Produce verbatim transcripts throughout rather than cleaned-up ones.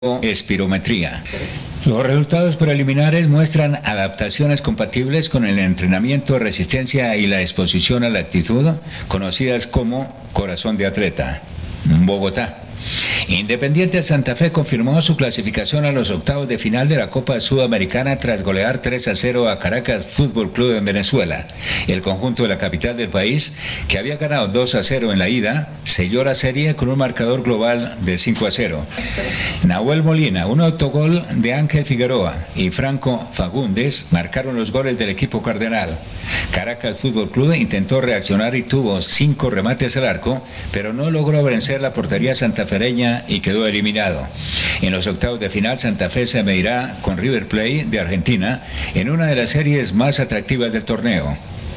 espirometría. Los resultados preliminares muestran adaptaciones compatibles con el entrenamiento, resistencia y la exposición a la actitud, conocidas como corazón de atleta. Bogotá. Independiente Santa Fe confirmó su clasificación a los octavos de final de la Copa Sudamericana tras golear tres a cero a Caracas Fútbol Club en Venezuela. El conjunto de la capital del país, que había ganado dos a cero en la ida, selló la serie con un marcador global de cinco a cero. Nahuel Molina, un autogol de Ángel Figueroa y Franco Fagundes marcaron los goles del equipo cardenal. Caracas Fútbol Club intentó reaccionar y tuvo cinco remates al arco, pero no logró vencer la portería santafereña y quedó eliminado. En los octavos de final, Santa Fe se medirá con River Plate de Argentina en una de las series más atractivas del torneo.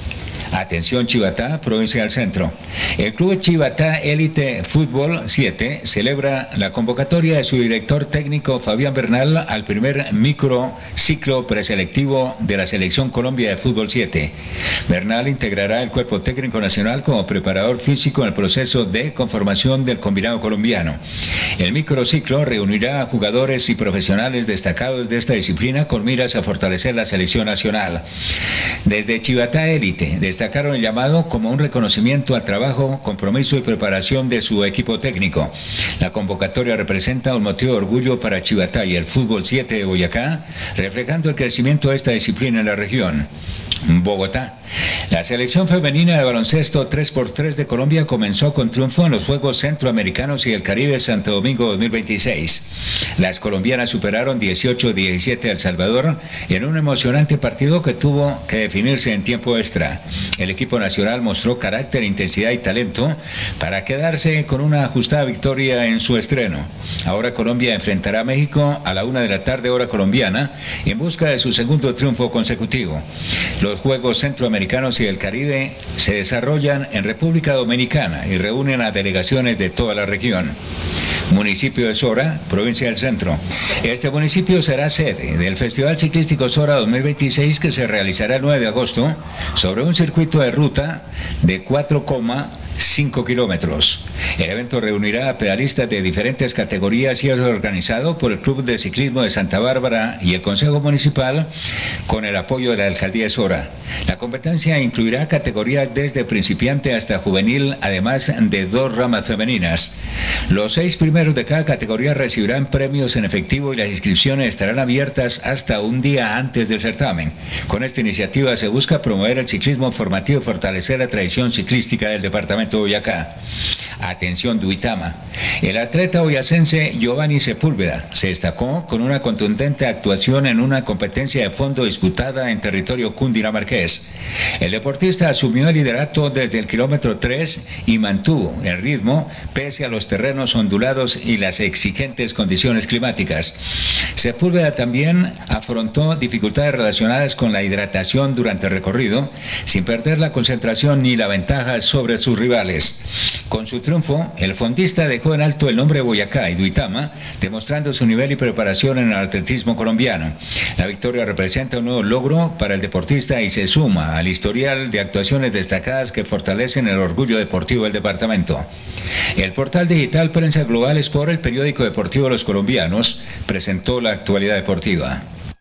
Atención Chivatá, provincia del Centro. El club Chivatá Élite Fútbol siete celebra la convocatoria de su director técnico Fabián Bernal al primer microciclo preselectivo de la Selección Colombia de Fútbol siete. Bernal integrará el cuerpo técnico nacional como preparador físico en el proceso de conformación del combinado colombiano. El microciclo reunirá a jugadores y profesionales destacados de esta disciplina con miras a fortalecer la selección nacional. Desde Chivatá Élite destacaron el llamado como un reconocimiento al trabajo, compromiso y preparación de su equipo técnico. La convocatoria representa un motivo de orgullo para Chivatá y el Fútbol siete de Boyacá, reflejando el crecimiento de esta disciplina en la región. Bogotá. La selección femenina de baloncesto tres por tres de Colombia comenzó con triunfo en los Juegos Centroamericanos y el Caribe Santo Domingo dos mil veintiséis. Las colombianas superaron dieciocho a diecisiete a El Salvador en un emocionante partido que tuvo que definirse en tiempo extra. El equipo nacional mostró carácter, intensidad y talento para quedarse con una ajustada victoria en su estreno. Ahora Colombia enfrentará a México a la una de la tarde hora colombiana en busca de su segundo triunfo consecutivo. Los Juegos Centroamericanos y del Caribe se desarrollan en República Dominicana y reúnen a delegaciones de toda la región. Municipio de Sora, provincia del Centro. Este municipio será sede del Festival Ciclístico Sora dos mil veintiséis, que se realizará el nueve de agosto sobre un circuito de ruta de cuatro coma cinco kilómetros. El evento reunirá a pedalistas de diferentes categorías y es organizado por el Club de Ciclismo de Santa Bárbara y el Consejo Municipal con el apoyo de la Alcaldía de Sora. La competencia incluirá categorías desde principiante hasta juvenil, además de dos ramas femeninas. Los seis primeros de cada categoría recibirán premios en efectivo y las inscripciones estarán abiertas hasta un día antes del certamen. Con esta iniciativa se busca promover el ciclismo formativo y fortalecer la tradición ciclística del departamento de Boyacá. Atención Duitama. El atleta boyacense Giovanni Sepúlveda se destacó con una contundente actuación en una competencia de fondo disputada en territorio cundinamarqués. El deportista asumió el liderato desde el kilómetro tres y mantuvo el ritmo pese a los terrenos ondulados y las exigentes condiciones climáticas. Sepúlveda también afrontó dificultades relacionadas con la hidratación durante el recorrido, sin perder la concentración ni la ventaja sobre sus rivales. Con su triunfo, el fondista dejó en alto el nombre de Boyacá y Duitama, demostrando su nivel y preparación en el atletismo colombiano. La victoria representa un nuevo logro para el deportista y se suma al historial de actuaciones destacadas que fortalecen el orgullo deportivo del departamento. El portal digital Prensa Global Sport, el periódico deportivo de los colombianos, presentó la actualidad deportiva.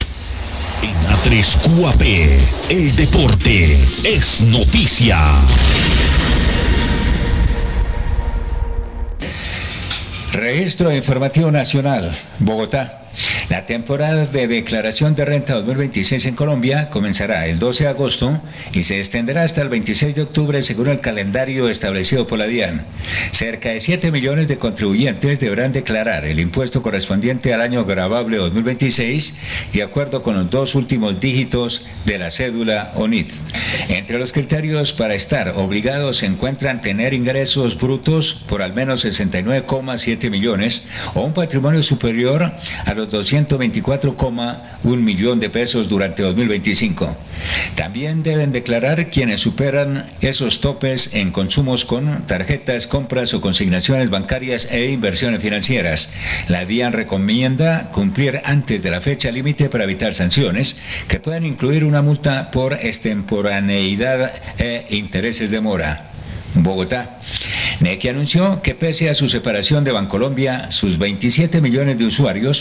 En A tres Q A P, el deporte es noticia. Registro Informativo Nacional, Bogotá. La temporada de declaración de renta dos mil veintiséis en Colombia comenzará el doce de agosto y se extenderá hasta el veintiséis de octubre según el calendario establecido por la DIAN. Cerca de siete millones de contribuyentes deberán declarar el impuesto correspondiente al año gravable dos mil veintiséis de acuerdo con los dos últimos dígitos de la cédula O N I D. Entre los criterios para estar obligados se encuentran tener ingresos brutos por al menos sesenta y nueve coma siete millones o un patrimonio superior a los doscientos veinticuatro coma uno millón de pesos durante dos mil veinticinco. También deben declarar quienes superan esos topes en consumos con tarjetas, compras o consignaciones bancarias e inversiones financieras. La DIAN recomienda cumplir antes de la fecha límite para evitar sanciones que pueden incluir una multa por extemporaneidad e intereses de mora. Bogotá. Nequi anunció que pese a su separación de Bancolombia, sus veintisiete millones de usuarios